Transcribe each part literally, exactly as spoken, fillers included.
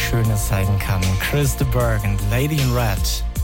Schönes zeigen kann. Chris de Burgh und Lady in Red.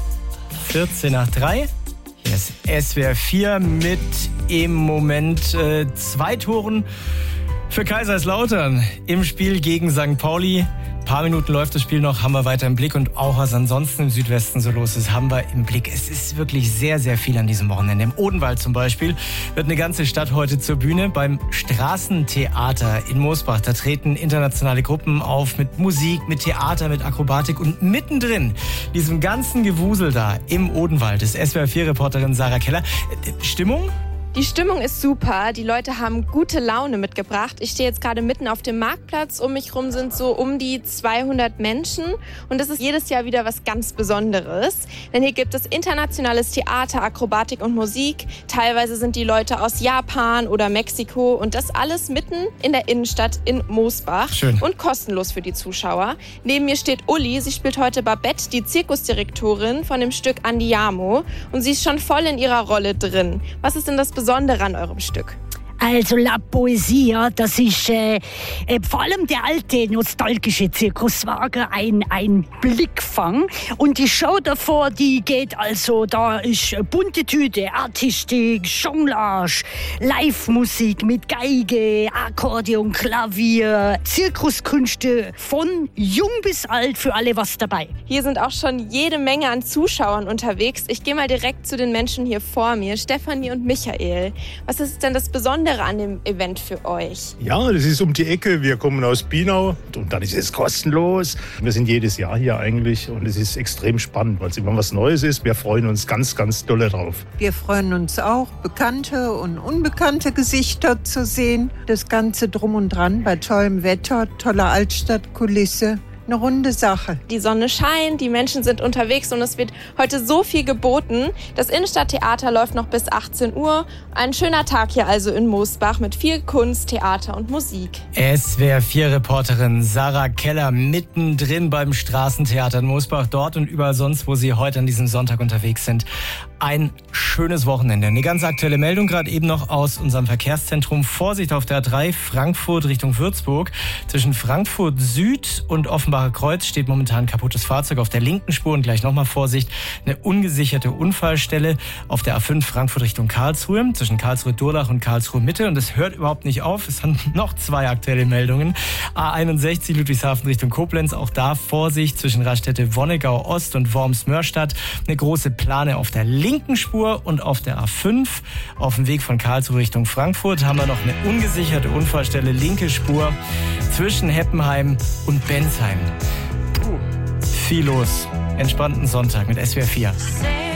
vierzehn nach drei. Hier ist S W R vier mit im Moment äh, zwei Toren für Kaiserslautern im Spiel gegen Sankt Pauli. Ein paar Minuten läuft das Spiel noch, haben wir weiter im Blick. Und auch was ansonsten im Südwesten so los ist, haben wir im Blick. Es ist wirklich sehr, sehr viel an diesem Wochenende. Im Odenwald zum Beispiel wird eine ganze Stadt heute zur Bühne. Beim Straßentheater in Moosbach, da treten internationale Gruppen auf mit Musik, mit Theater, mit Akrobatik. Und mittendrin, diesem ganzen Gewusel da im Odenwald, ist S W R vier Reporterin Sarah Keller. Stimmung? Die Stimmung ist super, die Leute haben gute Laune mitgebracht. Ich stehe jetzt gerade mitten auf dem Marktplatz, um mich rum sind so um die zweihundert Menschen und das ist jedes Jahr wieder was ganz Besonderes. Denn hier gibt es internationales Theater, Akrobatik und Musik. Teilweise sind die Leute aus Japan oder Mexiko und das alles mitten in der Innenstadt in Moosbach. Schön. Und kostenlos für die Zuschauer. Neben mir steht Uli, sie spielt heute Babette, die Zirkusdirektorin von dem Stück Andiamo und sie ist schon voll in ihrer Rolle drin. Was ist denn das Besondere an eurem Stück? Also La Poesia, das ist äh, äh, vor allem der alte nostalgische Zirkuswagen, ein, ein Blickfang. Und die Show davor, die geht also, da ist bunte Tüte, Artistik, Jonglage, Live-Musik mit Geige, Akkordeon, Klavier, Zirkuskünste von jung bis alt, für alle was dabei. Hier sind auch schon jede Menge an Zuschauern unterwegs. Ich gehe mal direkt zu den Menschen hier vor mir, Stefanie und Michael. Was ist denn das Besondere an dem Event für euch? Ja, das ist um die Ecke. Wir kommen aus Binau und dann ist es kostenlos. Wir sind jedes Jahr hier eigentlich und es ist extrem spannend, weil es immer was Neues ist. Wir freuen uns ganz, ganz doll drauf. Wir freuen uns auch, bekannte und unbekannte Gesichter zu sehen. Das Ganze drum und dran bei tollem Wetter, toller Altstadtkulisse. Eine runde Sache. Die Sonne scheint, die Menschen sind unterwegs und es wird heute so viel geboten. Das Innenstadttheater läuft noch bis achtzehn Uhr. Ein schöner Tag hier also in Moosbach mit viel Kunst, Theater und Musik. S W R vier Reporterin Sarah Keller mittendrin beim Straßentheater in Moosbach, dort und überall sonst, wo Sie heute an diesem Sonntag unterwegs sind. Ein schönes Wochenende. Eine ganz aktuelle Meldung gerade eben noch aus unserem Verkehrszentrum. Vorsicht auf der A drei Frankfurt Richtung Würzburg. Zwischen Frankfurt Süd und Offenbacher Kreuz steht momentan ein kaputtes Fahrzeug auf der linken Spur. Und gleich nochmal Vorsicht, eine ungesicherte Unfallstelle auf der A fünf Frankfurt Richtung Karlsruhe. Zwischen Karlsruhe-Durlach und Karlsruhe Mitte. Und es hört überhaupt nicht auf. Es sind noch zwei aktuelle Meldungen. A einundsechzig Ludwigshafen Richtung Koblenz. Auch da Vorsicht zwischen Raststätte Wonnegau Ost und Worms-Mörstadt. Eine große Plane auf der linken linken Spur und auf der A fünf auf dem Weg von Karlsruhe Richtung Frankfurt haben wir noch eine ungesicherte Unfallstelle, linke Spur zwischen Heppenheim und Bensheim. Puh, viel los. Entspannten Sonntag mit S W R vier.